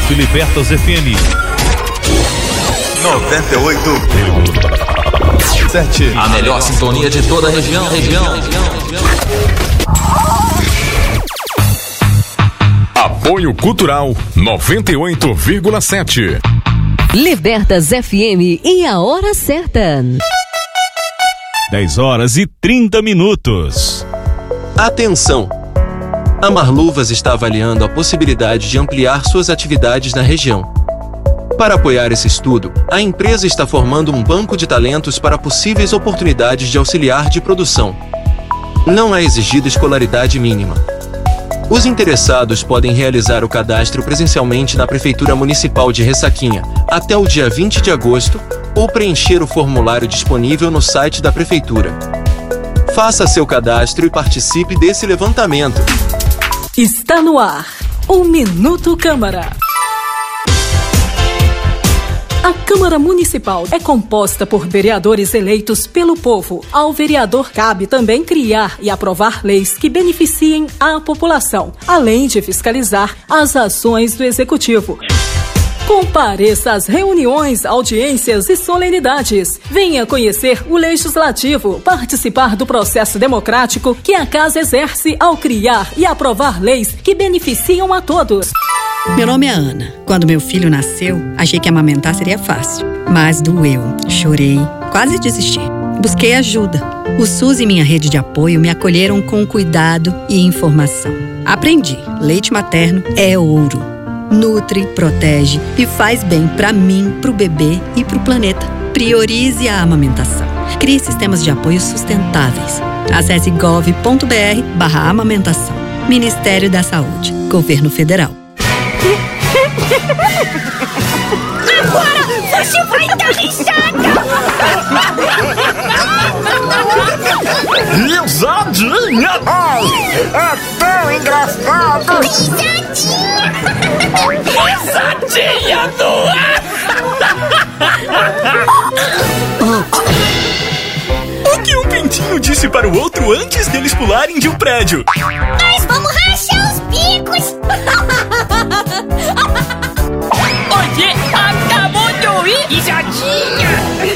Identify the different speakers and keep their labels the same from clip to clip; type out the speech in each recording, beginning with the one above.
Speaker 1: oferecimento Libertas FM
Speaker 2: 98,7.
Speaker 3: A melhor sintonia de toda a região.
Speaker 4: Apoio Cultural 98,7.
Speaker 5: Libertas FM e a hora certa.
Speaker 1: 10h30.
Speaker 6: Atenção! A Marluvas está avaliando a possibilidade de ampliar suas atividades na região. Para apoiar esse estudo, a empresa está formando um banco de talentos para possíveis oportunidades de auxiliar de produção. Não é exigida escolaridade mínima. Os interessados podem realizar o cadastro presencialmente na Prefeitura Municipal de Ressaquinha até o dia 20 de agosto ou preencher o formulário disponível no site da Prefeitura. Faça seu cadastro e participe desse levantamento.
Speaker 7: Está no ar o Minuto Câmara. A Câmara Municipal é composta por vereadores eleitos pelo povo. Ao vereador cabe também criar e aprovar leis que beneficiem a população, além de fiscalizar as ações do Executivo. Compareça às reuniões, audiências e solenidades. Venha conhecer o Legislativo, participar do processo democrático que a Casa exerce ao criar e aprovar leis que beneficiam a todos.
Speaker 8: Meu nome é Ana. Quando meu filho nasceu, achei que amamentar seria fácil. Mas doeu. Chorei. Quase desisti. Busquei ajuda. O SUS e minha rede de apoio me acolheram com cuidado e informação. Aprendi. Leite materno é ouro. Nutre, protege e faz bem para mim, pro bebê e pro planeta. Priorize a amamentação. Crie sistemas de apoio sustentáveis. Acesse gov.br/amamentação. Ministério da Saúde. Governo Federal.
Speaker 9: Agora você vai dar risada!
Speaker 10: Risadinha! É tão engraçado!
Speaker 9: Risadinha no ar!
Speaker 10: O que um pintinho disse para o outro antes deles pularem de um prédio?
Speaker 9: Nós vamos rachar os bicos! Oye, acabou de ouvir? Risadinha!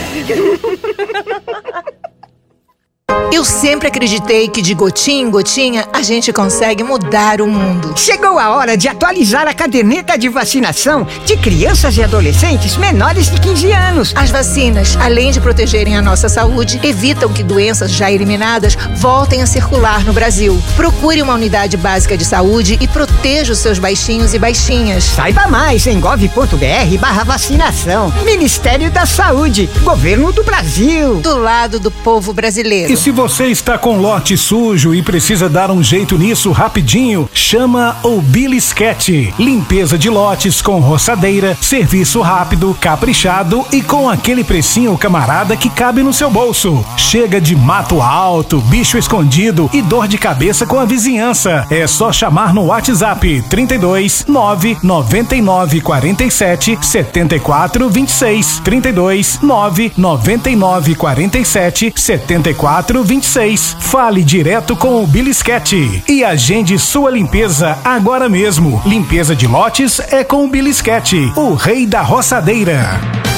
Speaker 11: Eu sempre acreditei que de gotinha em gotinha a gente consegue mudar o mundo.
Speaker 12: Chegou a hora de atualizar a caderneta de vacinação de crianças e adolescentes menores de 15 anos.
Speaker 11: As vacinas, além de protegerem a nossa saúde, evitam que doenças já eliminadas voltem a circular no Brasil. Procure uma unidade básica de saúde e proteja os seus baixinhos e baixinhas.
Speaker 12: Saiba mais em gov.br/vacinação. Ministério da Saúde, Governo do Brasil.
Speaker 11: Do lado do povo brasileiro.
Speaker 13: E se você está com lote sujo e precisa dar um jeito nisso rapidinho, chama o Bilisquete. Limpeza de lotes com roçadeira, serviço rápido, caprichado e com aquele precinho camarada que cabe no seu bolso. Chega de mato alto, bicho escondido e dor de cabeça com a vizinhança. É só chamar no WhatsApp 32 999 47 74 26. 32 999 47 74 26. Fale direto com o Bilisquete e agende sua limpeza agora mesmo. Limpeza de lotes é com o Bilisquete, o rei da roçadeira.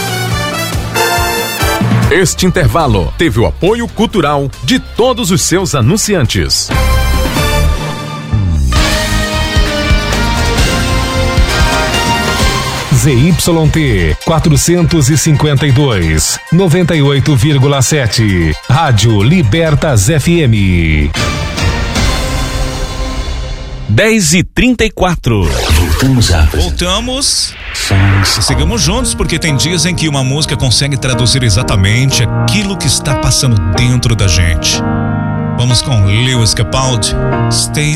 Speaker 4: Este intervalo teve o apoio cultural de todos os seus anunciantes. ZYT 452, 98,7. Rádio Libertas FM.
Speaker 1: 10h34.
Speaker 14: Voltamos. Seguimos juntos porque tem dias em que uma música consegue traduzir exatamente aquilo que está passando dentro da gente. Vamos com Lewis Capaldi, Stay